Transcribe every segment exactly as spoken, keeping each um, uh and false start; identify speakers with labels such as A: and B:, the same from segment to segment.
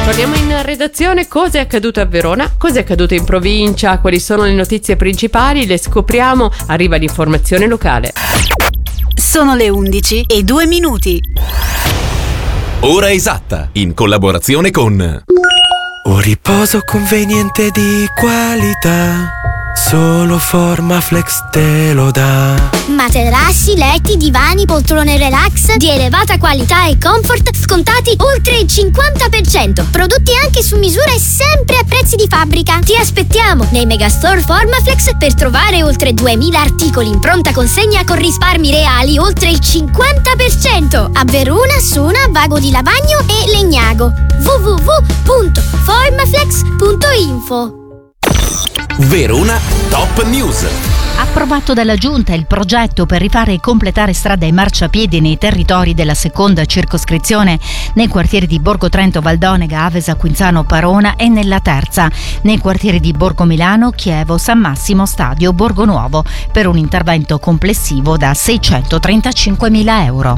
A: Torniamo in redazione. Cosa è accaduto a Verona? Cosa è accaduto in provincia? Quali sono le notizie principali? Le scopriamo. Arriva l'informazione locale.
B: Sono le undici e due minuti.
C: Ora esatta, in collaborazione con
D: Un riposo conveniente di qualità, solo Formaflex te lo dà.
E: Materassi, letti, divani, poltrone relax di elevata qualità e comfort scontati oltre il cinquanta per cento. Prodotti anche su misura e sempre a prezzi di fabbrica. Ti aspettiamo nei megastore Formaflex per trovare oltre duemila articoli in pronta consegna con risparmi reali oltre il cinquanta per cento. A Verona, Sona, Vago di Lavagno e Legnago. w w w punto formaflex punto info.
C: Verona Top News.
F: Approvato dalla Giunta il progetto per rifare e completare strade e marciapiedi nei territori della seconda circoscrizione, nei quartieri di Borgo Trento, Valdonega, Avesa, Quinzano, Parona, e nella terza, nei quartieri di Borgo Milano, Chievo, San Massimo, Stadio, Borgo Nuovo, per un intervento complessivo da seicentotrentacinquemila euro.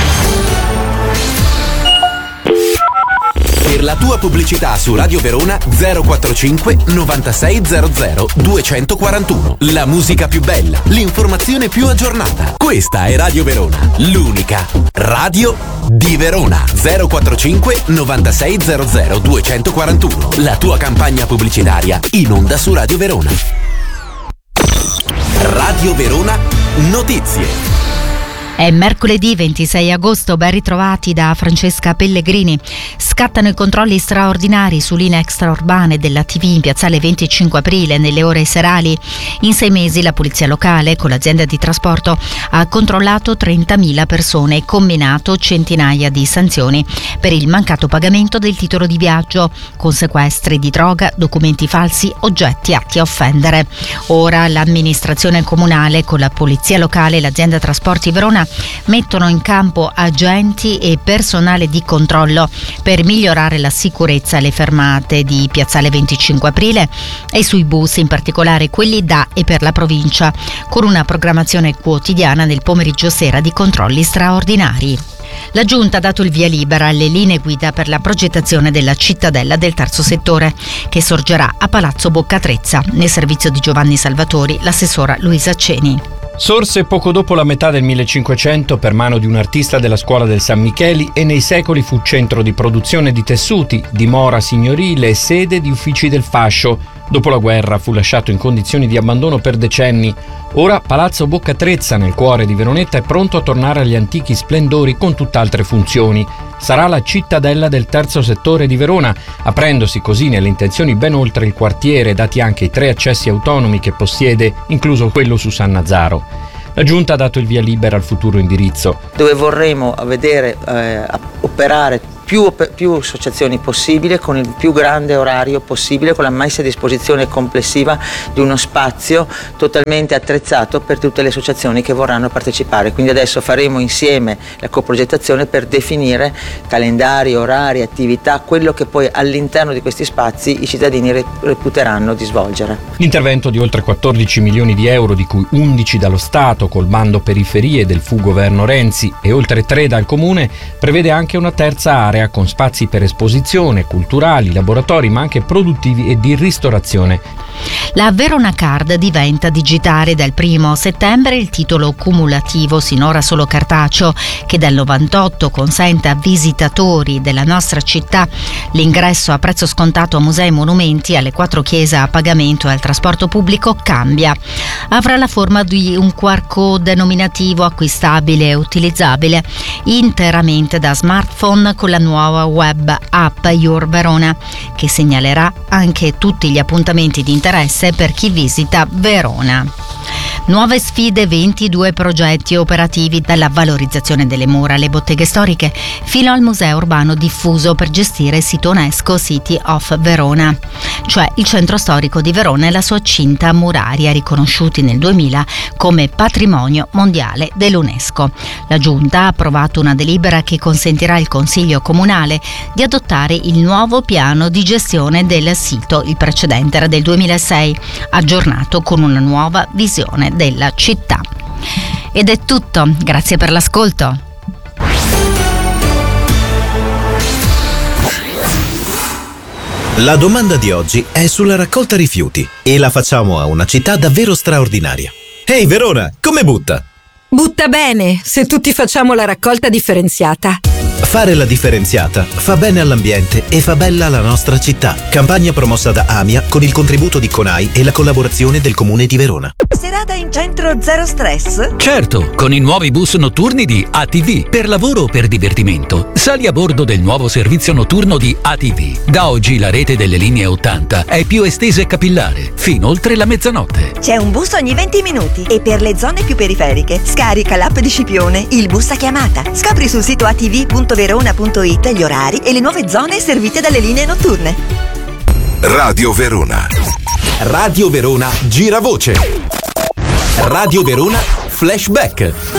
C: Per la tua pubblicità su Radio Verona zero quarantacinque novantasei zero zero duecentoquarantuno. La musica più bella, l'informazione più aggiornata. Questa è Radio Verona, l'unica radio di Verona. zero quarantacinque novantasei zero zero duecentoquarantuno. La tua campagna pubblicitaria in onda su Radio Verona. Radio Verona Notizie.
F: È mercoledì ventisei agosto, ben ritrovati da Francesca Pellegrini. Scattano i controlli straordinari su linee extraurbane della T V in piazzale venticinque aprile nelle ore serali. In sei mesi la polizia locale con l'azienda di trasporto ha controllato trentamila persone e comminato centinaia di sanzioni per il mancato pagamento del titolo di viaggio, con sequestri di droga, documenti falsi, oggetti atti a offendere. Ora l'amministrazione comunale con la polizia locale e l'azienda trasporti Verona mettono in campo agenti e personale di controllo per migliorare la sicurezza alle fermate di piazzale venticinque aprile e sui bus, in particolare quelli da e per la provincia, con una programmazione quotidiana nel pomeriggio sera di controlli straordinari. La Giunta ha dato il via libera alle linee guida per la progettazione della cittadella del terzo settore, che sorgerà a Palazzo Boccatrezza. Nel servizio di Giovanni Salvatori, l'assessora Luisa Ceni.
G: Sorse poco dopo la metà del millecinquecento per mano di un artista della scuola del San Micheli e nei secoli fu centro di produzione di tessuti, dimora signorile e sede di uffici del fascio. Dopo la guerra fu lasciato in condizioni di abbandono per decenni. Ora Palazzo Boccatrezza, nel cuore di Veronetta, è pronto a tornare agli antichi splendori con tutt'altre funzioni. Sarà la cittadella del terzo settore di Verona, aprendosi così nelle intenzioni ben oltre il quartiere, dati anche i tre accessi autonomi che possiede, incluso quello su San Nazaro. La Giunta ha dato il via libera al futuro indirizzo,
H: dove vorremmo vedere eh, operare Più, più associazioni possibile, con il più grande orario possibile, con la messa a disposizione complessiva di uno spazio totalmente attrezzato per tutte le associazioni che vorranno partecipare. Quindi adesso faremo insieme la coprogettazione per definire calendari, orari, attività, quello che poi all'interno di questi spazi i cittadini reputeranno di svolgere.
G: L'intervento di oltre quattordici milioni di euro, di cui undici dallo Stato col bando periferie del fu governo Renzi e oltre tre dal Comune, prevede anche una terza area con spazi per esposizione, culturali, laboratori, ma anche produttivi e di ristorazione.
F: La Verona Card diventa digitale dal primo settembre. Il titolo cumulativo, sinora solo cartaceo, che dal novantotto consente a visitatori della nostra città l'ingresso a prezzo scontato a musei e monumenti, alle quattro chiese a pagamento e al trasporto pubblico, cambia. Avrà la forma di un Q R code nominativo acquistabile e utilizzabile interamente da smartphone con la nuova web app Your Verona, che segnalerà anche tutti gli appuntamenti di interesse per chi visita Verona. Nuove sfide, ventidue progetti operativi, dalla valorizzazione delle mura alle botteghe storiche fino al museo urbano diffuso per gestire il sito UNESCO City of Verona, cioè il centro storico di Verona e la sua cinta muraria, riconosciuti nel duemila come patrimonio mondiale dell'UNESCO. La Giunta ha approvato una delibera che consentirà al Consiglio Comunale di adottare il nuovo piano di gestione del sito. Il precedente era del duemilasei, aggiornato con una nuova visione della città. Ed è tutto, grazie per l'ascolto.
I: La domanda di oggi è sulla raccolta rifiuti e la facciamo a una città davvero straordinaria. Ehi Verona, come butta?
J: Butta bene, se tutti facciamo la raccolta differenziata.
I: Fare la differenziata fa bene all'ambiente e fa bella la nostra città. Campagna promossa da AMIA con il contributo di CONAI e la collaborazione del Comune di Verona.
K: Serata in centro zero stress?
L: Certo, con i nuovi bus notturni di A T V. Per lavoro o per divertimento, sali a bordo del nuovo servizio notturno di A T V. Da oggi la rete delle linee ottanta è più estesa e capillare, fino oltre la mezzanotte.
K: C'è un bus ogni venti minuti e per le zone più periferiche scarica l'app di Scipione, il bus a chiamata. Scopri sul sito a t v punto verona punto it gli orari e le nuove zone servite dalle linee notturne.
C: Radio Verona. Radio Verona Giravoce. Radio Verona Flashback.